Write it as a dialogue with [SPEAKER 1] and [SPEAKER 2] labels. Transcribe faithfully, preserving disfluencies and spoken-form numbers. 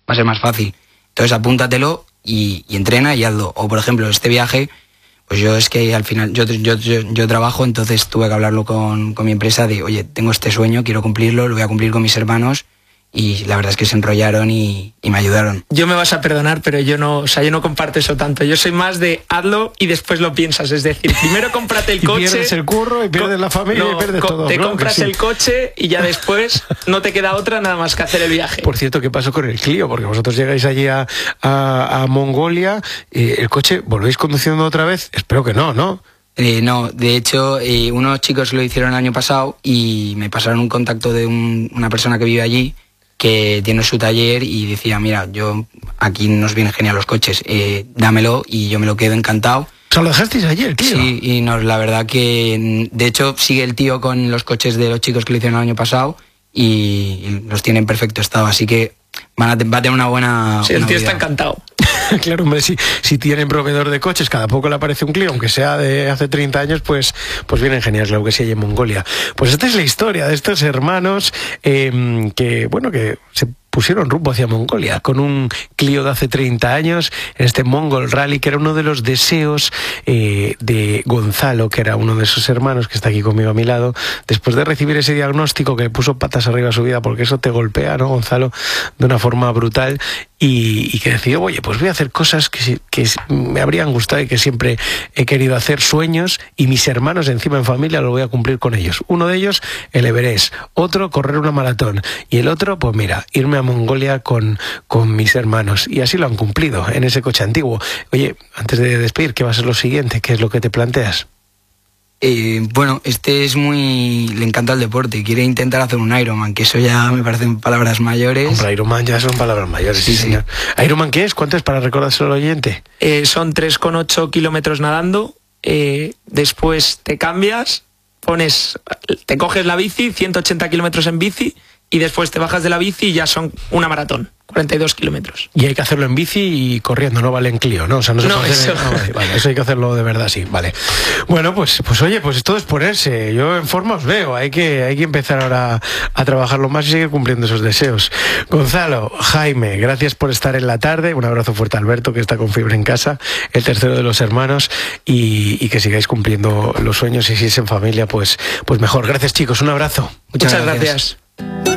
[SPEAKER 1] va a ser más fácil. Entonces apúntatelo y, y entrena y hazlo. O por ejemplo, este viaje, pues yo es que al final, yo, yo, yo, yo trabajo, entonces tuve que hablarlo con, con mi empresa de, oye, tengo este sueño, quiero cumplirlo, lo voy a cumplir con mis hermanos. Y la verdad es que se enrollaron y, y me ayudaron.
[SPEAKER 2] Yo me vas a perdonar, pero yo no, o sea, yo no comparto eso tanto. Yo soy más de hazlo y después lo piensas. Es decir, primero cómprate el coche.
[SPEAKER 3] Y pierdes el curro y pierdes la familia no, y pierdes todo.
[SPEAKER 2] Te
[SPEAKER 3] claro
[SPEAKER 2] compras
[SPEAKER 3] sí.
[SPEAKER 2] el coche y ya después no te queda otra nada más que hacer el viaje.
[SPEAKER 3] Por cierto, ¿qué pasó con el Clio? Porque vosotros llegáis allí a, a, a Mongolia, eh, ¿el coche volvéis conduciendo otra vez? Espero que no, ¿no?
[SPEAKER 1] Eh, no, de hecho, eh, unos chicos lo hicieron el año pasado y me pasaron un contacto de un, una persona que vive allí, que tiene su taller y decía, mira, yo aquí nos vienen genial los coches, eh, dámelo y yo me lo quedo encantado.
[SPEAKER 3] O sea, ¿lo dejasteis ayer, tío?
[SPEAKER 1] Sí, y nos, la verdad que, de hecho, sigue el tío con los coches de los chicos que lo hicieron el año pasado y, y los tiene en perfecto estado, así que van a, va a tener una buena...
[SPEAKER 2] Sí, el
[SPEAKER 1] una
[SPEAKER 2] tío
[SPEAKER 1] vida.
[SPEAKER 2] Está encantado.
[SPEAKER 3] Claro, hombre, si, si tienen proveedor de coches, cada poco le aparece un Clio, aunque sea de hace treinta años, pues, pues vienen genial, claro que sí, hay en Mongolia. Pues esta es la historia de estos hermanos eh, que, bueno, que se pusieron rumbo hacia Mongolia con un Clio de hace treinta años en este Mongol Rally, que era uno de los deseos eh, de Gonzalo, que era uno de sus hermanos que está aquí conmigo a mi lado, después de recibir ese diagnóstico que le puso patas arriba a su vida, porque eso te golpea, ¿no, Gonzalo? De una forma brutal. Y, y que decidió, oye, pues voy a hacer cosas que, que me habrían gustado y que siempre he querido hacer, sueños, y mis hermanos encima en familia lo voy a cumplir con ellos. Uno de ellos, el Everest, otro, correr una maratón, y el otro, pues mira, irme a Mongolia con, con mis hermanos. Y así lo han cumplido en ese coche antiguo. Oye, antes de despedir, ¿qué va a ser lo siguiente? ¿Qué es lo que te planteas?
[SPEAKER 1] Eh, bueno, este es muy... le encanta el deporte, quiere intentar hacer un Ironman, que eso ya me parecen palabras mayores.
[SPEAKER 3] Hombre, Ironman ya son palabras mayores, sí, sí señor. Sí. ¿Ironman qué es? ¿Cuánto es para recordárselo al oyente?
[SPEAKER 2] Eh, son tres coma ocho kilómetros nadando, eh, después te cambias, pones, te coges la bici, ciento ochenta kilómetros en bici, y después te bajas de la bici y ya son una maratón. cuarenta y dos kilómetros.
[SPEAKER 3] Y hay que hacerlo en bici y corriendo, no vale en Clio, ¿no? O sea, no se
[SPEAKER 2] no,
[SPEAKER 3] puede hacer...
[SPEAKER 2] eso...
[SPEAKER 3] no, vale, vale, eso hay que hacerlo de verdad, sí, vale. Bueno, pues, pues oye, pues todo es ponerse. Yo en forma os veo, hay que, hay que empezar ahora a trabajarlo más y seguir cumpliendo esos deseos. Gonzalo, Jaime, gracias por estar en la tarde. Un abrazo fuerte a Alberto, que está con fiebre en casa, el tercero de los hermanos, y, y que sigáis cumpliendo los sueños, y si es en familia, pues, pues mejor. Gracias, chicos, un abrazo.
[SPEAKER 2] Muchas, Muchas gracias. gracias.